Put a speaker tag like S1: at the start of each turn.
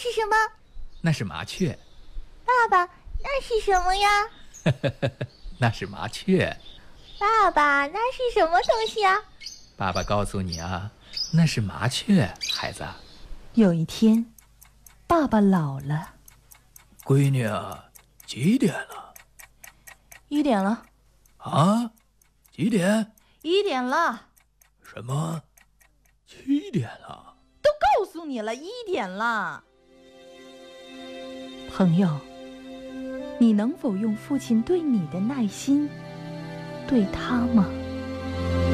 S1: 是什么？
S2: 那是麻雀。
S1: 爸爸，那是什么呀？
S2: 那是麻雀。
S1: 爸爸，那是什么东西啊？
S2: 爸爸告诉你啊，那是麻雀，孩子。
S3: 有一天，爸爸老了。
S2: 闺女啊，几点了
S3: ？1点了。
S2: 啊？几点
S3: ？1点了。
S2: 什么？7点了？
S3: 都告诉你了，1点了。朋友，你能否用父亲对你的耐心对他吗？